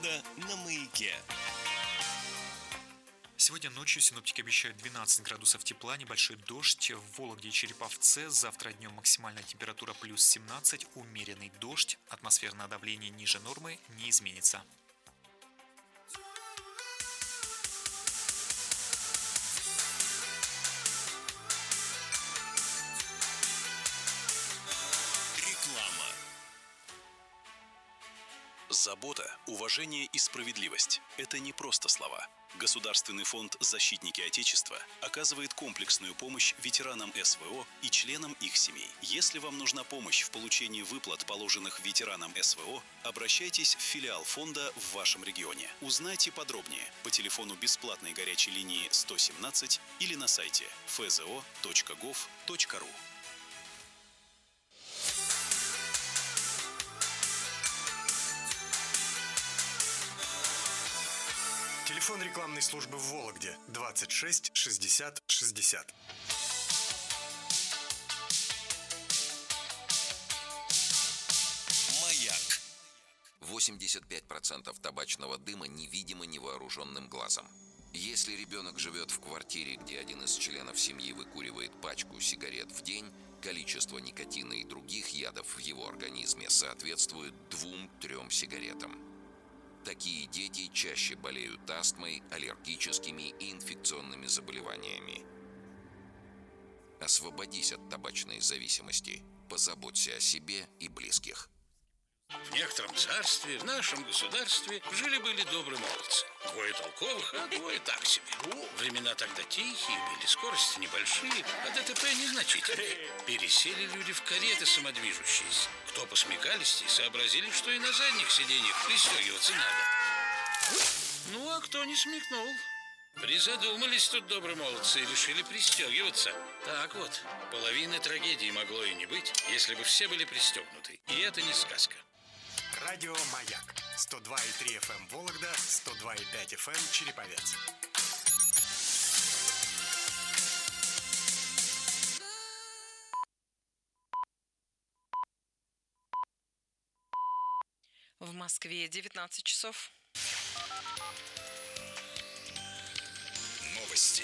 Да, на маяке. Сегодня ночью синоптики обещают 12 градусов тепла, небольшой дождь. В Вологде и Череповце завтра днем максимальная температура плюс 17, умеренный дождь. Атмосферное давление ниже нормы не изменится. Реклама. Забота, уважение и справедливость – это не просто слова. Государственный фонд «Защитники Отечества» оказывает комплексную помощь ветеранам СВО и членам их семей. Если вам нужна помощь в получении выплат, положенных ветеранам СВО, обращайтесь в филиал фонда в вашем регионе. Узнайте подробнее по телефону бесплатной горячей линии 117 или на сайте fzo.gov.ru. Телефон рекламной службы в Вологде 26 60 60. Маяк. 85% табачного дыма невидимо невооруженным глазом. Если ребенок живет в квартире, где один из членов семьи выкуривает пачку сигарет в день, количество никотина и других ядов в его организме соответствует 2-3 сигаретам. Такие дети чаще болеют астмой, аллергическими и инфекционными заболеваниями. Освободись от табачной зависимости. Позаботься о себе и близких. В некотором царстве, в нашем государстве, жили-были добрые молодцы. Двое толковых, а двое так себе. Времена тогда тихие были, скорости небольшие, а ДТП незначительные. Пересели люди в кареты самодвижущиеся. Кто посмекалистей, сообразили, что и на задних сиденьях пристегиваться надо. Ну, а кто не смекнул? Призадумались тут добрые молодцы и решили пристегиваться. Так вот, половины трагедии могло и не быть, если бы все были пристегнуты. И это не сказка. Радио «Маяк». 102,3 FM Вологда, 102,5 FM Череповец. В Москве 19 часов. Новости.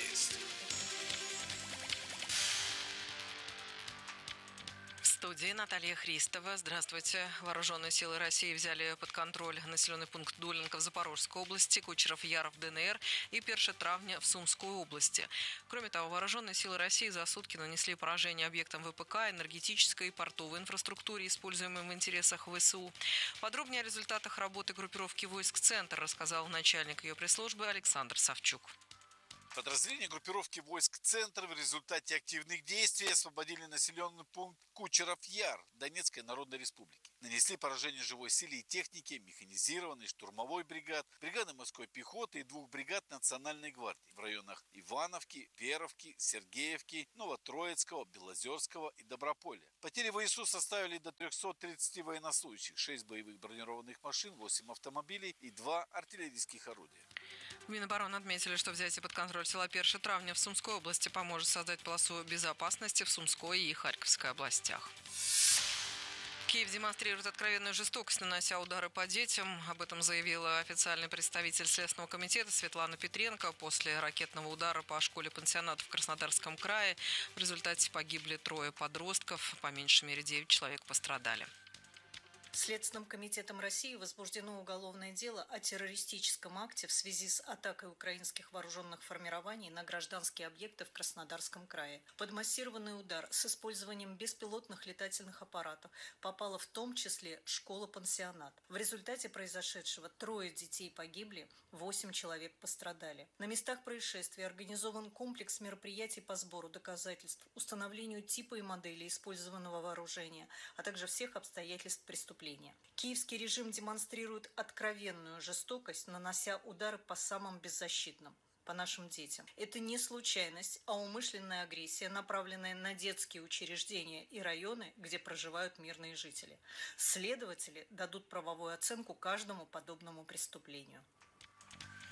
В студии Наталья Христова. Здравствуйте. Вооруженные силы России взяли под контроль населенный пункт Долинка в Запорожской области, Кучеров-Яр в ДНР и Перши-Травня в Сумской области. Кроме того, вооруженные силы России за сутки нанесли поражение объектам ВПК, энергетической и портовой инфраструктуре, используемым в интересах ВСУ. Подробнее о результатах работы группировки войск «Центр» рассказал начальник ее пресс-службы Александр Савчук. Подразделения группировки войск «Центр» в результате активных действий освободили населенный пункт Кучеров-Яр Донецкой Народной Республики. Нанесли поражение живой силе и технике механизированной штурмовой бригады морской пехоты и 2 бригад Национальной гвардии в районах Ивановки, Веровки, Сергеевки, Новотроицкого, Белозерского и Доброполя. Потери ВСУ составили до 330 военнослужащих, 6 боевых бронированных машин, 8 автомобилей и 2 артиллерийских орудия. В Минобороны отметили, что взятие под контроль села Перши-Травня в Сумской области поможет создать полосу безопасности в Сумской и Харьковской областях. Киев демонстрирует откровенную жестокость, нанося удары по детям. Об этом заявила официальный представитель Следственного комитета Светлана Петренко. После ракетного удара по школе-пансионату в Краснодарском крае в результате погибли 3 подростков, по меньшей мере 9 человек пострадали. Следственным комитетом России возбуждено уголовное дело о террористическом акте в связи с атакой украинских вооруженных формирований на гражданские объекты в Краснодарском крае. Под массированный удар с использованием беспилотных летательных аппаратов попала в том числе школа-пансионат. В результате произошедшего 3 детей погибли, 8 человек пострадали. На местах происшествия организован комплекс мероприятий по сбору доказательств, установлению типа и модели использованного вооружения, а также всех обстоятельств преступления. Киевский режим демонстрирует откровенную жестокость, нанося удары по самым беззащитным, по нашим детям. Это не случайность, а умышленная агрессия, направленная на детские учреждения и районы, где проживают мирные жители. Следователи дадут правовую оценку каждому подобному преступлению.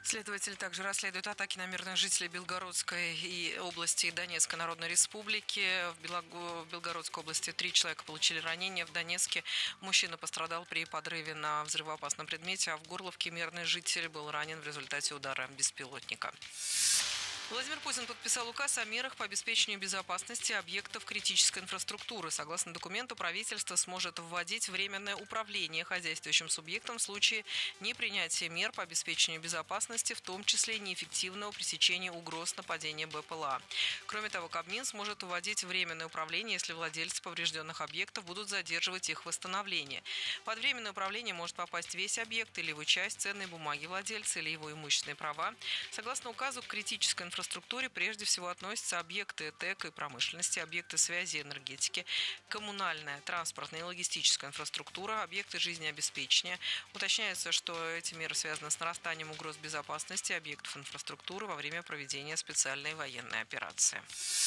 Следователи также расследуют атаки на мирных жителей Белгородской и области и Донецкой Народной Республики. В Белгородской области 3 человека получили ранения. В Донецке мужчина пострадал при подрыве на взрывоопасном предмете, а в Горловке мирный житель был ранен в результате удара беспилотника. Владимир Путин подписал указ о мерах по обеспечению безопасности объектов критической инфраструктуры. Согласно документу, правительство сможет вводить временное управление хозяйствующим субъектом в случае непринятия мер по обеспечению безопасности, в том числе неэффективного пресечения угроз нападения БПЛА. Кроме того, Кабмин сможет вводить временное управление, если владельцы поврежденных объектов будут задерживать их восстановление. Под временное управление может попасть весь объект или его часть, ценные бумаги владельца или его имущественные права. Согласно указу, к критической инфраструктуре прежде всего относятся объекты ТЭК и промышленности, объекты связи и энергетики, коммунальная, транспортная и логистическая инфраструктура, объекты жизнеобеспечения. Уточняется, что эти меры связаны с нарастанием угроз безопасности объектов инфраструктуры во время проведения специальной военной операции.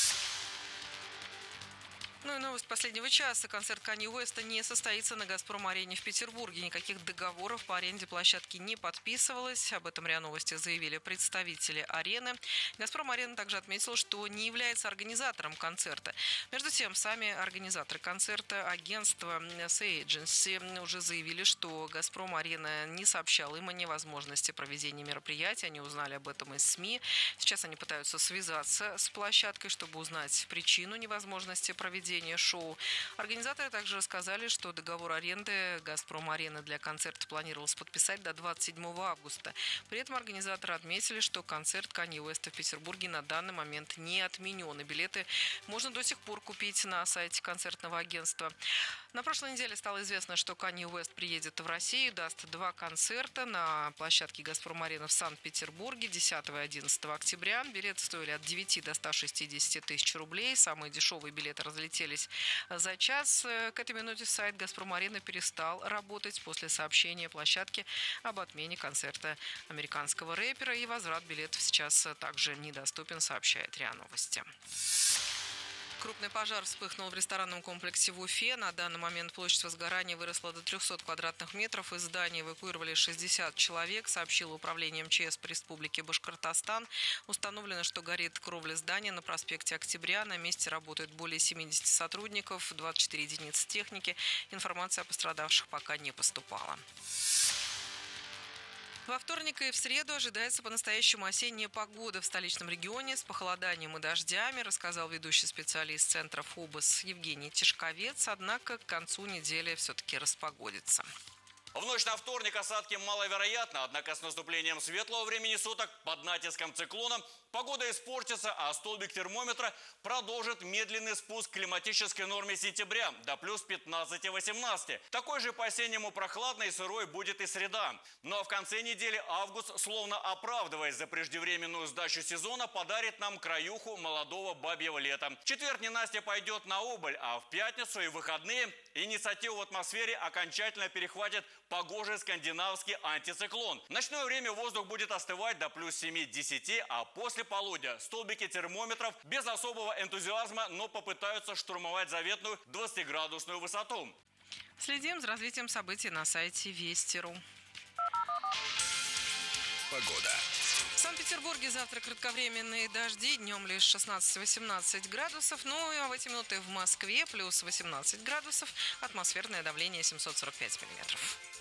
Ну и новость последнего часа. Концерт Канье Уэста не состоится на «Газпром-арене» в Петербурге. Никаких договоров по аренде площадки не подписывалось. Об этом РИА Новости заявили представители арены. «Газпром-арена» также отметил, что не является организатором концерта. Между тем, сами организаторы концерта, агентство Say Agency, уже заявили, что «Газпром-арена» не сообщала им о невозможности проведения мероприятия. Они узнали об этом из СМИ. Сейчас они пытаются связаться с площадкой, чтобы узнать причину невозможности проведения шоу. Организаторы также рассказали, что договор аренды «Газпром-арены» для концерта планировалось подписать до 27 августа. При этом организаторы отметили, что концерт Канье Уэста в Петербурге на данный момент не отменен. И билеты можно до сих пор купить на сайте концертного агентства. На прошлой неделе стало известно, что Канье Уэст приедет в Россию, даст 2 концерта на площадке «Газпром-арены» в Санкт-Петербурге 10 и 11 октября. Билеты стоили от 9 до 160 тысяч рублей. Самые дешевые билеты разлетелись за час. К этой минуте сайт «Газпром-арены» перестал работать после сообщения площадки об отмене концерта американского рэпера. И возврат билетов сейчас также недоступен, сообщает РИА Новости. Крупный пожар вспыхнул в ресторанном комплексе в Уфе. На данный момент площадь возгорания выросла до 300 квадратных метров. Из здания эвакуировали 60 человек, сообщило управление МЧС по республике Башкортостан. Установлено, что горит кровля здания на проспекте Октября. На месте работает более 70 сотрудников, 24 единицы техники. Информация о пострадавших пока не поступала. Во вторник и в среду ожидается по-настоящему осенняя погода в столичном регионе с похолоданием и дождями, рассказал ведущий специалист Центра ФОБОС Евгений Тишковец. Однако к концу недели все-таки распогодится. В ночь на вторник осадки маловероятны, однако с наступлением светлого времени суток под натиском циклона погода испортится, а столбик термометра продолжит медленный спуск к климатической норме сентября до плюс 15-18. Такой же по-осеннему прохладной и сырой будет и среда. Ну а в конце недели август, словно оправдываясь за преждевременную сдачу сезона, подарит нам краюху молодого бабьего лета. В четверг ненастье пойдет на убыль, а в пятницу и выходные инициативу в атмосфере окончательно перехватит погожий скандинавский антициклон. В ночное время воздух будет остывать до плюс 7-10, а после полудня столбики термометров без особого энтузиазма, но попытаются штурмовать заветную 20-градусную высоту. Следим за развитием событий на сайте Вести.ру. Погода. В Санкт-Петербурге завтра кратковременные дожди, днем лишь 16-18 градусов. Ну а в эти минуты в Москве плюс 18 градусов, атмосферное давление 745 миллиметров.